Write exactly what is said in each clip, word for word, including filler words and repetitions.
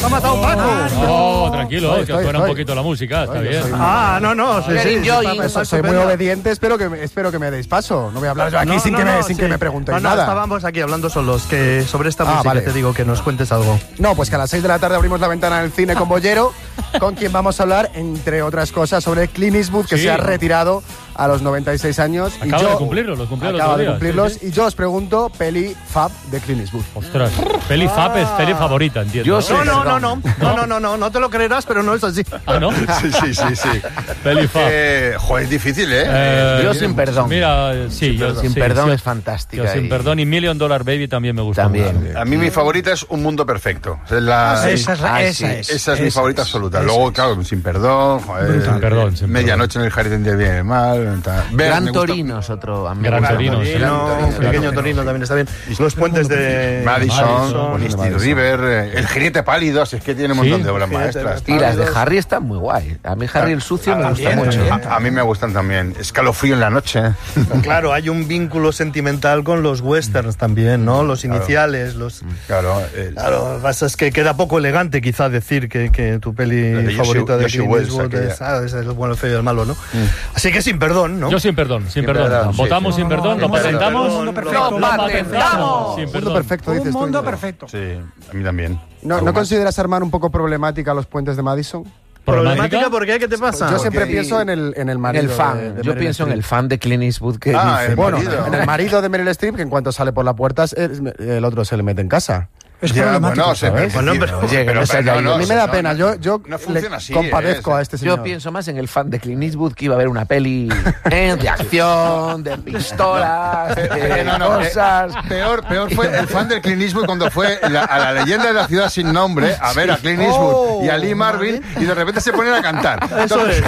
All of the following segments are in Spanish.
ha matado Paco. No, tranquilo, Estoy, que estoy, suena un estoy. poquito la música, está Estoy, bien. soy- Ah, no, no, sí, sí. Yo- está- está Soy muy estupendo. obediente, espero que, me, espero que me deis paso. No voy a hablar yo aquí No, sin, no, que, me, no, sin sí. que me preguntéis No, no, nada. estábamos aquí hablando solos, que sobre esta Ah, música vale. te digo que nos cuentes algo. No, pues que a las seis de la tarde abrimos la ventana del cine con Bollero, con quien vamos a hablar, entre otras cosas, sobre Clint Eastwood, que Sí. se ha retirado a los noventa y seis años. y Acaba yo, de cumplirlo, lo cumplió el Acaba otro de día, cumplirlos. sí, sí. Y yo os pregunto, peli fab de Clint Eastwood. Ostras, peli Fap es peli favorita, entiendo. Yo ¿no? sí. No, no, no, perdón. no, no, no, no, no, no te lo creerás, pero no es así. Ah, ¿no? Sí, sí, sí, sí. Peli Fap. Eh, joder, es difícil, ¿eh? Eh, Yo Tiene sin mucho- perdón. Mira, eh, sí, yo Sin sí, perdón sí. es fantástica. Yo sin y- perdón y Million Dollar Baby también me gusta. También. mucho. A mí mi favorita es Un Mundo Perfecto. Es la- sí. Esa es, la- Ah, esa sí. es. Esa es mi esa favorita es, absoluta. esa Luego, es. claro, Sin Perdón, joder, Sin Perdón, Sin Medianoche en el Jardín del Bien y el Mal. tal. Ver, Gran me gusta- Torino es otro. a mí me Gran gusta Torino, mucho. sí. Torino, Torino, pequeño claro. Torino también está bien. Los puentes de Madison, Madison, Misty Madison. River, eh, El Jinete Pálido, si es que tiene un montón Sí. de obras Jinete maestras. Y las de Pálidos. Harry están muy guay. A mí Harry el sucio me gusta también, mucho. también. A, a mí me gustan también. Escalofrío en la noche. Claro, hay un vínculo sentimental con los westerns también, ¿no? Los iniciales, los... Claro, el- Claro, lo que pasa es que queda poco elegante quizá decir que, que tu peli La de Yoshi- favorita de Yoshi Clint Wells, Eastwood aquella. es, ah, es el bueno, el feo y el malo, ¿no? Así que sin perdón, ¿no? Yo sin perdón, sin, Sin perdón. perdón, sí, Votamos sí. sin perdón, lo no, no, patentamos. no, mundo no, perfecto. Lo Lo patentamos. Sin Mundo perdón. perfecto, dices Un tú, mundo Íñigo. perfecto. sí, a mí también. ¿No, ¿Algo ¿no más? consideras, Armán, un poco problemática los puentes de Madison? ¿Problemática por qué? ¿Qué te pasa? Yo siempre Porque- pienso en el, en el En marido. el fan. de- de Yo Meryl pienso en Streep. el fan de Clint Eastwood que Ah, dice... el Bueno, marido. en el marido de Meryl Streep, que en cuanto sale por la puerta, es- es- el otro se le mete en casa. Es Ya, problemático. bueno, se- ¿sabes? Bueno, pero- oye, que no se haya ido. a mí me da no, pena. no, yo yo no le funciona así, compadezco eh, a este señor. Yo pienso más en el fan de Clint Eastwood que iba a ver una peli eh, de acción, de pistolas, de Eh, no, no, eh, cosas. peor, peor fue el fan del Clint Eastwood cuando fue la- a la leyenda de la ciudad sin nombre a ver a Clint Eastwood Oh, y a Lee Marvin y de repente se ponen a cantar. Eso es.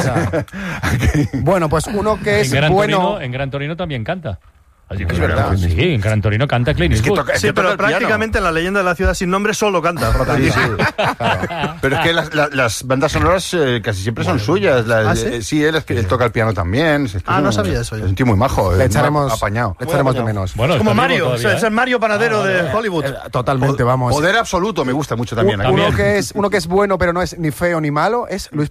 Bueno, pues uno que es En Gran, bueno. Torino, en Gran Torino también canta. Así que Es verdad, Sí, en Gran Torino canta Clint Es que Eastwood. toca- es Sí, que pero toca el piano. prácticamente en la leyenda de la ciudad sin nombre solo canta. Sí, sí. Claro. Pero es que las, las- las bandas sonoras eh, casi siempre son suyas. Las- ¿Ah, sí? eh, sí, él, es que él toca el piano también. Es que Ah, es no un- sabía eso yo. Es un tío muy majo. Le eh, echaremos, apañado. le echaremos de menos. Bueno, Como está vivo Mario, todavía, o sea, es ¿eh? el Mario Panadero Ah, vale, de vale. Hollywood. Eh, Totalmente, vamos. Poder absoluto me gusta mucho también. uno También. que es uno que es bueno pero no es ni feo ni malo es Luis